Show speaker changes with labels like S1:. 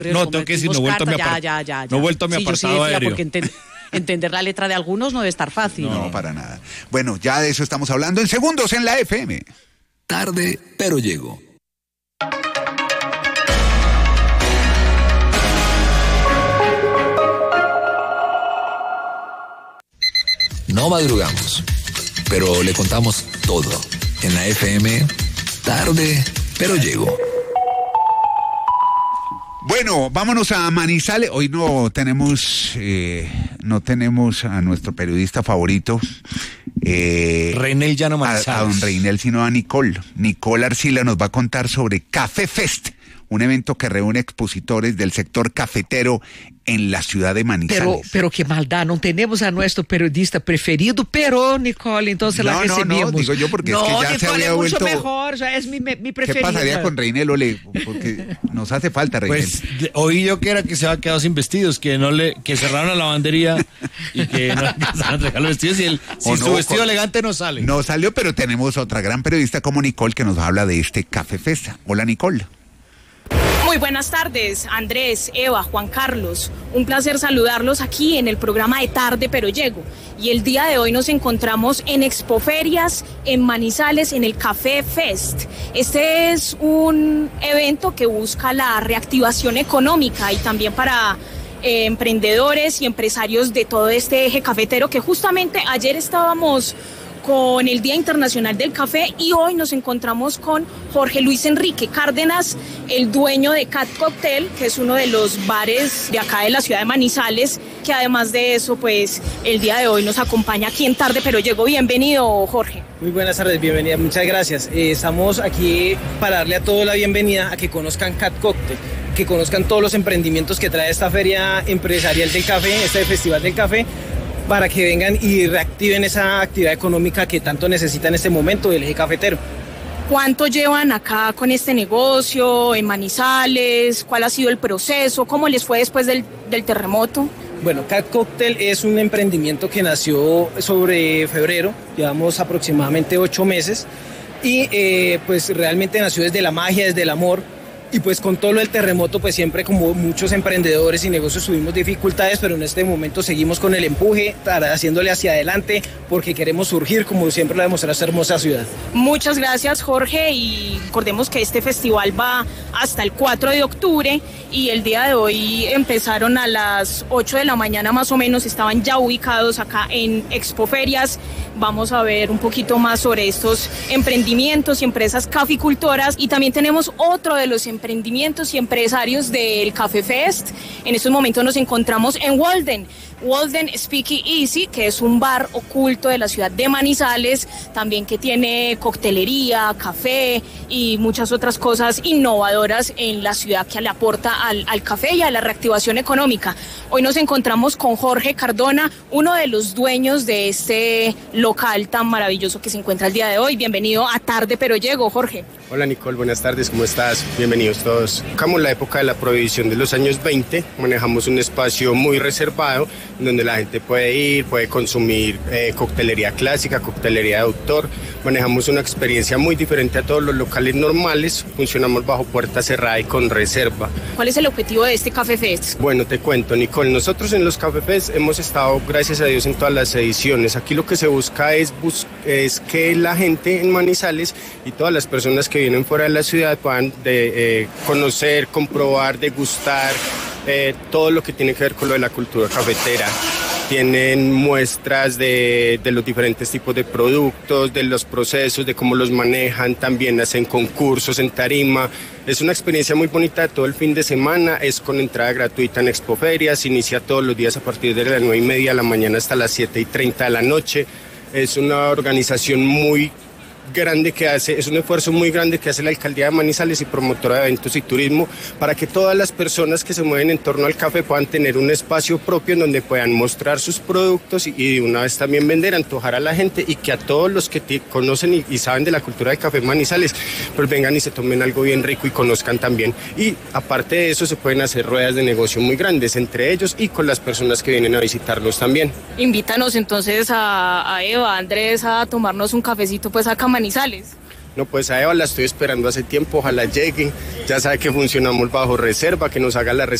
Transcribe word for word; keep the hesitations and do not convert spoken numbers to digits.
S1: No, tengo que decir, no he vuelto a mi, apart...
S2: ya, ya, ya, ya.
S1: No he vuelto a mi
S2: sí,
S1: apartado
S2: yo sí decía,
S1: aéreo.
S2: Porque ent entender la letra de algunos no debe estar fácil.
S3: No, no, para nada. Bueno, ya de eso estamos hablando en segundos en la F M.
S4: Tarde, pero llego. No madrugamos, pero le contamos todo. En la F M, tarde, pero llego.
S3: Bueno, vámonos a Manizales. Hoy no tenemos, eh, no tenemos a nuestro periodista favorito, eh,
S1: Reinel Llano
S3: a,
S1: Manizales.
S3: a don Reinel, sino a Nicole. Nicole Arcila nos va a contar sobre Café Fest, un evento que reúne expositores del sector cafetero en la ciudad de Manizales.
S5: Pero, pero qué maldad, no tenemos a nuestro periodista preferido, pero Nicole, entonces
S3: no,
S5: la
S3: no,
S5: recibimos.
S3: No, digo yo porque
S5: no,
S3: es que ya
S5: Nicole
S3: se había
S5: es mucho
S3: vuelto...
S5: mejor, ya es mi, mi preferido.
S3: ¿Qué pasaría con Reinel, Ole? Porque nos hace falta Reinel.
S1: Pues de, oí yo que era que se había quedado sin vestidos, que no le, que cerraron la lavandería y que no empezaron a entregar los vestidos y el, sin
S3: no,
S1: su vestido
S3: con...
S1: elegante no sale.
S3: No salió, pero tenemos otra gran periodista como Nicole que nos habla de este Café Festa. Hola, Nicole.
S6: Muy buenas tardes, Andrés, Eva, Juan Carlos. Un placer saludarlos aquí en el programa de Tarde Pero Llego. Y el día de hoy nos encontramos en Expoferias, en Manizales, en el Café Fest. Este es un evento que busca la reactivación económica y también para eh, emprendedores y empresarios de todo este eje cafetero que justamente ayer estábamos con el Día Internacional del Café y hoy nos encontramos con Jorge Luis Enrique Cárdenas, el dueño de Cat Cocktail, que es uno de los bares de acá de la ciudad de Manizales, que además de eso, pues el día de hoy nos acompaña aquí en Tarde Pero Llego. Bienvenido, Jorge.
S7: Muy buenas tardes, bienvenida, muchas gracias. Eh, estamos aquí para darle a todos la bienvenida a que conozcan Cat Cocktail, que conozcan todos los emprendimientos que trae esta feria empresarial del café, este festival del café, para que vengan y reactiven esa actividad económica que tanto necesita en este momento el eje cafetero.
S6: ¿Cuánto llevan acá con este negocio en Manizales? ¿Cuál ha sido el proceso? ¿Cómo les fue después del, del terremoto?
S7: Bueno, Cat Cocktail es un emprendimiento que nació sobre febrero, llevamos aproximadamente ocho meses y eh, pues realmente nació desde la magia, desde el amor. Y pues con todo lo del terremoto, pues siempre como muchos emprendedores y negocios tuvimos dificultades, pero en este momento seguimos con el empuje, haciéndole hacia adelante, porque queremos surgir, como siempre lo ha demostrado esta hermosa ciudad.
S6: Muchas gracias, Jorge, y recordemos que este festival va hasta el cuatro de octubre y el día de hoy empezaron a las ocho de la mañana más o menos, estaban ya ubicados acá en Expoferias. Vamos a ver un poquito más sobre estos emprendimientos y empresas caficultoras y también tenemos otro de los emprendimientos y empresarios del Café Fest. En estos momentos nos encontramos en Walden. Walden Speaky Easy, que es un bar oculto de la ciudad de Manizales, también que tiene coctelería, café y muchas otras cosas innovadoras en la ciudad que le aporta al, al café y a la reactivación económica. Hoy nos encontramos con Jorge Cardona, uno de los dueños de este local tan maravilloso que se encuentra el día de hoy. Bienvenido a Tarde Pero Llego, Jorge.
S8: Hola Nicole, buenas tardes, ¿cómo estás? Bienvenidos todos. Tocamos la época de la prohibición de los años veinte, manejamos un espacio muy reservado donde la gente puede ir, puede consumir eh, coctelería clásica, coctelería de autor. Manejamos una experiencia muy diferente a todos los locales normales, funcionamos bajo puerta cerrada y con reserva.
S6: ¿Cuál es el objetivo de este Café Fest?
S8: Bueno, te cuento, Nicole, nosotros en los Café Fest hemos estado, gracias a Dios, en todas las ediciones. Aquí lo que se busca es, bus es que la gente en Manizales y todas las personas que vienen fuera de la ciudad puedan de, eh, conocer, comprobar, degustar, Eh, todo lo que tiene que ver con lo de la cultura cafetera. Tienen muestras de, de los diferentes tipos de productos, de los procesos, de cómo los manejan, también hacen concursos en tarima. Es una experiencia muy bonita de todo el fin de semana, es con entrada gratuita en Expoferias, inicia todos los días a partir de las nueve y media de la mañana hasta las siete y treinta de la noche. Es una organización muy grande que hace, es un esfuerzo muy grande que hace la Alcaldía de Manizales y promotora de eventos y turismo para que todas las personas que se mueven en torno al café puedan tener un espacio propio en donde puedan mostrar sus productos y, y de una vez también vender, antojar a la gente y que a todos los que te conocen y, y saben de la cultura del café Manizales pues vengan y se tomen algo bien rico y conozcan también. Y aparte de eso se pueden hacer ruedas de negocio muy grandes entre ellos y con las personas que vienen a visitarlos también.
S6: Invítanos entonces a, a Eva, a Andrés a tomarnos un cafecito pues acá a Manizales.
S8: No, pues a Eva la estoy esperando hace tiempo, ojalá llegue. Ya sabe que funcionamos bajo reserva, que nos haga la reserva.